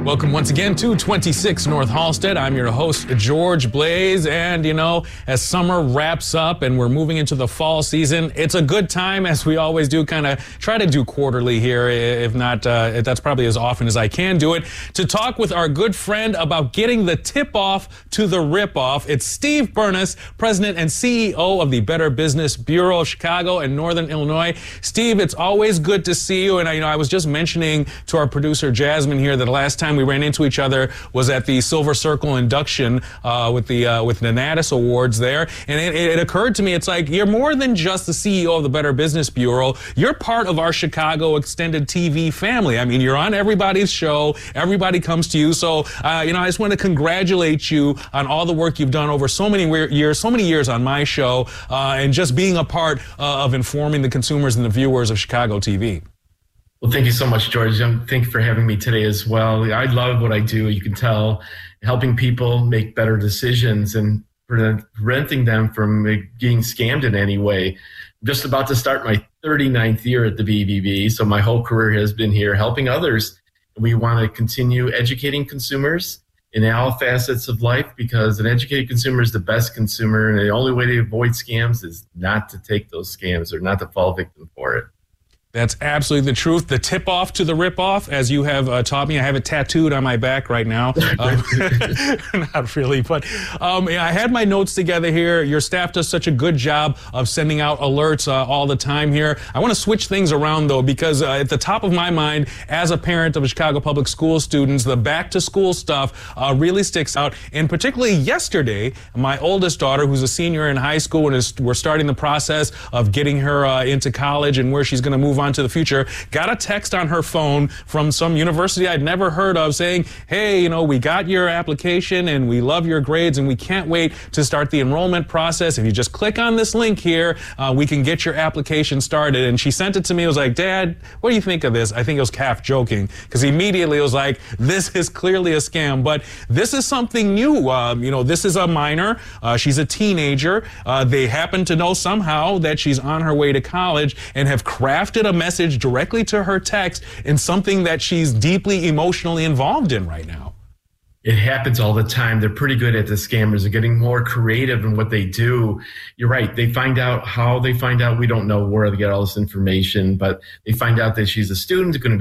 Welcome once again to 26 North Halsted. I'm your host, George Blaze. And, as summer wraps up and we're moving into the fall season, it's a good time, as we always do, kind of try to do quarterly here, if not, that's probably as often as I can do it, to talk with our good friend about getting the tip-off to the rip-off. It's Steve Bernas, President and CEO of the Better Business Bureau of Chicago and Northern Illinois. Steve, it's always good to see you. And I was just mentioning to our producer, Jasmine, here, that the last time we ran into each other was at the Silver Circle induction with the Natus Awards there. And it occurred to me, it's like, you're more than just the CEO of the Better Business Bureau. You're part of our Chicago extended TV family. I mean, you're on everybody's show. Everybody comes to you. So, I just want to congratulate you on all the work you've done over so many years on my show, and just being a part of informing the consumers and the viewers of Chicago TV. Well, thank you so much, George. Thank you for having me today as well. I love what I do. You can tell, helping people make better decisions and preventing them from being scammed in any way. I'm just about to start my 39th year at the BBB, so my whole career has been here helping others. We want to continue educating consumers in all facets of life, because an educated consumer is the best consumer, and the only way to avoid scams is not to take those scams or not to fall victim for it. That's absolutely the truth. The tip-off to the rip-off, as you have taught me. I have it tattooed on my back right now. Not really, but I had my notes together here. Your staff does such a good job of sending out alerts all the time here. I want to switch things around, though, because at the top of my mind, as a parent of Chicago Public School students, the back-to-school stuff really sticks out. And particularly yesterday, my oldest daughter, who's a senior in high school, and we're starting the process of getting her into college and where she's going to move on to the future, got a text on her phone from some university I'd never heard of saying, hey, we got your application and we love your grades and we can't wait to start the enrollment process. If you just click on this link here, we can get your application started. And she sent it to me. I was like, Dad, what do you think of this? I think it was half joking, because immediately it was like, this is clearly a scam. But this is something new. This is a minor. She's a teenager. They happen to know somehow that she's on her way to college and have crafted a message directly to her text in something that she's deeply emotionally involved in right now. It happens all the time. They're pretty good at the scammers. They're getting more creative in what they do. You're right. They find out how they find out. We don't know where they get all this information, but they find out that she's a student, going to